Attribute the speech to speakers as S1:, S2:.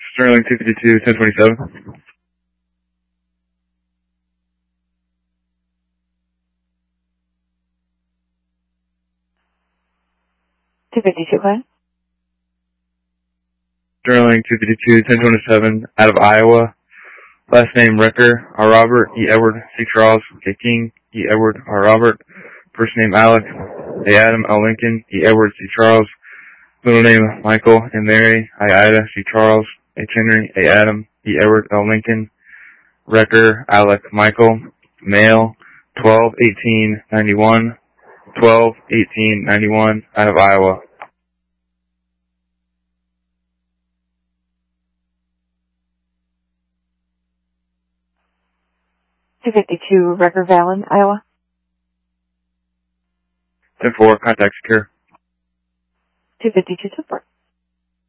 S1: Sterling 252, 1027. Sterling 252, 1027, out of Iowa. Last name Recker, R. Robert, E. Edward, C. Charles, K. King, E. Edward, R. Robert. First name Alec, A. Adam, L. Lincoln, E. Edward, C. Charles. Middle name Michael, and Mary, I. Ida, C. Charles, H. Henry, A. Adam, E. Edward, L. Lincoln. Recker, Alec, Michael. Male, 12/18/91. 12/18/91, out of Iowa.
S2: 252, Recker Valley, Iowa.
S1: 10-4, contact secure.
S2: 252 support.